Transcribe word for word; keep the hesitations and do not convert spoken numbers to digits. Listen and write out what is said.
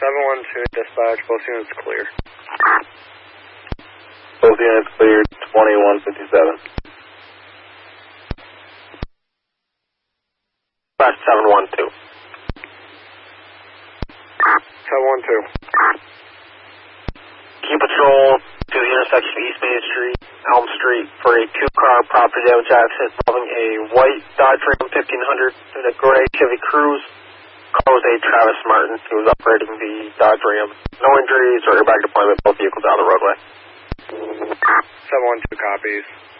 seven one two, dispatch, both units clear. Both units cleared, twenty-one fifty-seven. Dispatch seven one two. seven one two. Key patrol to the intersection of East Main Street, Elm Street, for a two-car property damage accident involving a white Dodge Ram fifteen hundred and a gray Chevy Cruze. Car was a Travis Martin who was operating the Dodge Ram. No injuries or airbag deployment, both vehicles out of the roadway. seven one two copies.